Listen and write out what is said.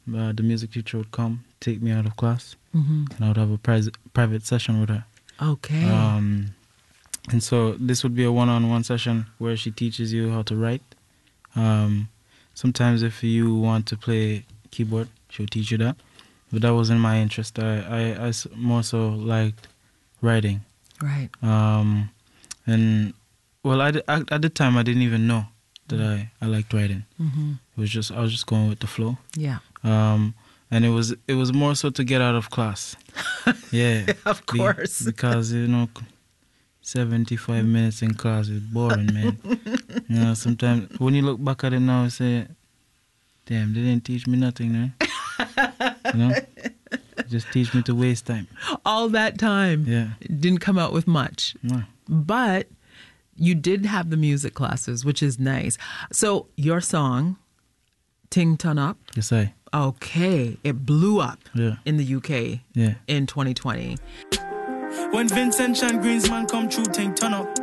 the music teacher would come, take me out of class, and I would have a private session with her. Okay. And so this would be a one-on-one session where she teaches you how to write. Sometimes if you want to play keyboard, she'll teach you that. But that wasn't my interest. I more so liked writing. Right. And well, at the time I didn't even know that I liked writing. It was just I was just going with the flow. Yeah. And it was more so to get out of class. Yeah. Of course. Because 75 minutes in class is boring, man. Sometimes when you look back at it now, you say, damn, they didn't teach me nothing, man. Just teach me to waste time. All that time. Yeah. Didn't come out with much. No. But you did have the music classes, which is nice. So your song, Ting Turn Up. Yes, I. Okay. It blew up in the UK in 2020. When Vincent Chan Greensman come true, Ting Turn Up.